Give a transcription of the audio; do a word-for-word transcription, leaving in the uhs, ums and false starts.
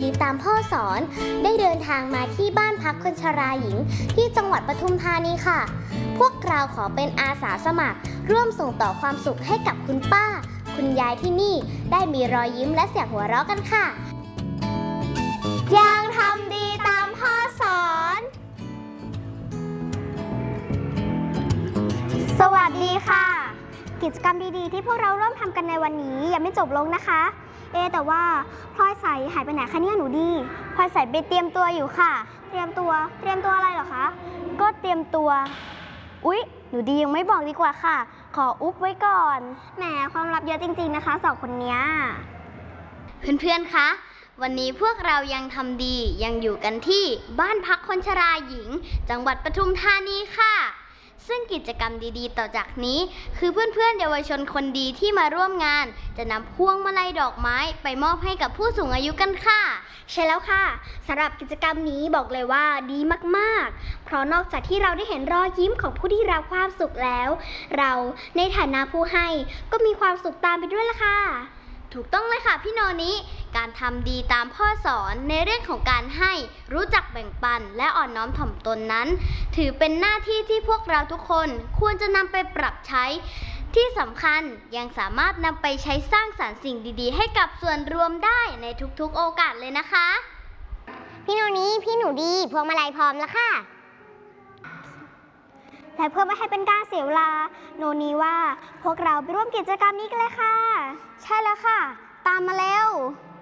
ตามพ่อสอนได้เดินทางมาที่บ้านพักคนชราหญิงที่จังหวัดปทุมธานีค่ะพวกเราขอเป็นอาสาสมัครร่วมส่งต่อความสุขให้กับคุณป้าคุณยายที่นี่ได้มีรอยยิ้มและเสียงหัวเราะกันค่ะยังทำดีตามพ่อสอนสวัสดีค่ะกิจกรรมดีๆที่พวกเราร่วมทำกันในวันนี้ยังไม่จบลงนะคะเอแต่ว่าพลอยใสหายไปไหนคะเนี่ยหนูดีพลอยใสไปเตรียมตัวอยู่ค่ะเตรียมตัวเตรียมตัวอะไรเหรอคะก็เตรียมตัวอุ๊ยหนูดียังไม่บอกดีกว่าค่ะขออุ๊บไว้ก่อนแหมความลับเยอะจริงๆนะคะสองคนเนี้ยเพื่อนๆคะวันนี้พวกเรายังทำดียังอยู่กันที่บ้านพักคนชราหญิงจังหวัดปทุมธานีค่ะซึ่งกิจกรรมดีๆต่อจากนี้คือเพื่อนๆเยาวชนคนดีที่มาร่วมงานจะนำพวงมาลัยดอกไม้ไปมอบให้กับผู้สูงอายุกันค่ะใช่แล้วค่ะสำหรับกิจกรรมนี้บอกเลยว่าดีมากๆเพราะนอกจากที่เราได้เห็นรอยยิ้มของผู้ที่รับความสุขแล้วเราในฐานะผู้ให้ก็มีความสุขตามไปด้วยล่ะค่ะถูกต้องเลยค่ะพี่โนนี้การทำดีตามพ่อสอนในเรื่องของการให้รู้จักแบ่งปันและอ่อนน้อมถ่อมตนนั้นถือเป็นหน้าที่ที่พวกเราทุกคนควรจะนำไปปรับใช้ที่สำคัญยังสามารถนำไปใช้สร้างสรรค์สิ่งดีๆให้กับส่วนรวมได้ในทุกๆโอกาสเลยนะคะพี่โนนี้พี่หนูดีพวงมาลัยพร้อมแล้วค่ะและเพื่อไม่ให้เป็นการเสียเวลาโนนี้ว่าพวกเราไปร่วมกิจกรรมนี้กันเลยค่ะใช่แล้วค่ะตามมาเร็ว